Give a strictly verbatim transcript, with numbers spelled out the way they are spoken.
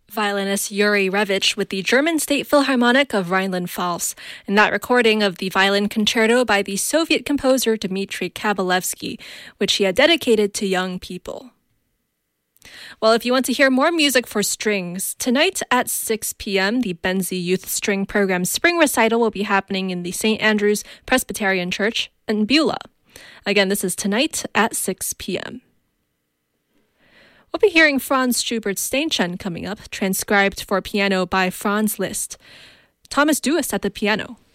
Violinist Yuri Revich with the German State Philharmonic of Rhineland-Pfalz, and that recording of the violin concerto by the Soviet composer Dmitri Kabalevsky, which he had dedicated to young people. Well, if you want to hear more music for strings, tonight at six p.m., the Benzie Youth String Program Spring Recital will be happening in the Saint Andrew's Presbyterian Church in Beulah. Again, this is tonight at six p.m. We'll be hearing Franz Schubert's Steinchen coming up, transcribed for piano by Franz Liszt. Thomas Dewis at the piano.